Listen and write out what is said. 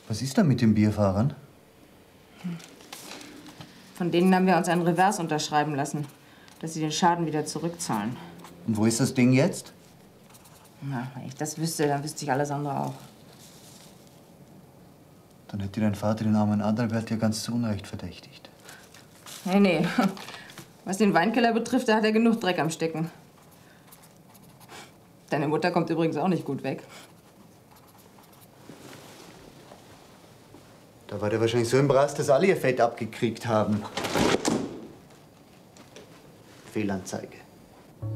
Was ist da mit den Bierfahrern? Von denen haben wir uns einen Revers unterschreiben lassen, dass sie den Schaden wieder zurückzahlen. Und wo ist das Ding jetzt? Na, wenn ich das wüsste, dann wüsste ich alles andere auch. Dann hätte dein Vater den armen Adalbert ja ganz zu Unrecht verdächtigt. Nee. Was den Weinkeller betrifft, da hat er genug Dreck am Stecken. Deine Mutter kommt übrigens auch nicht gut weg. Da war der wahrscheinlich so im Brass, dass alle ihr Fett abgekriegt haben. Fehlanzeige.